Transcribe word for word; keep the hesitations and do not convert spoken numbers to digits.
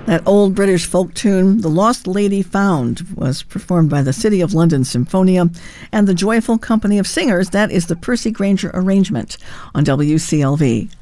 That old British folk tune, The Lost Lady Found, was performed by the City of London Symphonia and the Joyful Company of Singers. That is the Percy Granger arrangement on W C L V.